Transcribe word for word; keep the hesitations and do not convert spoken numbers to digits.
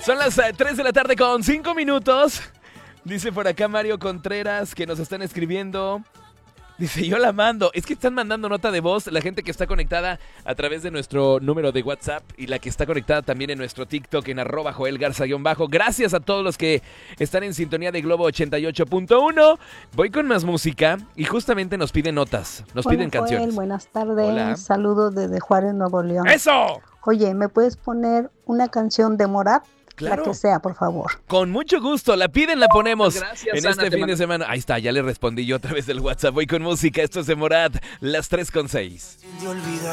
Son las eh, tres de la tarde con cinco minutos. Dice por acá Mario Contreras que nos están escribiendo. Dice, yo la mando. Es que están mandando nota de voz la gente que está conectada a través de nuestro número de WhatsApp y la que está conectada también en nuestro TikTok en arroba Joel Garza-bajo. Gracias a todos los que están en sintonía de Globo ochenta y ocho punto uno. Voy con más música y justamente nos piden notas, nos Hola, piden Joel, canciones. buenas tardes. Hola. Saludos desde Juárez, Nuevo León. ¡Eso! Oye, ¿me puedes poner una canción de Morat? Claro. La que sea, por favor. Con mucho gusto, la piden, la ponemos. Gracias, en Ana, este te fin mando- de semana. Ahí está, ya le respondí yo a través del WhatsApp. Voy con música, esto es de Morat, las tres con seis.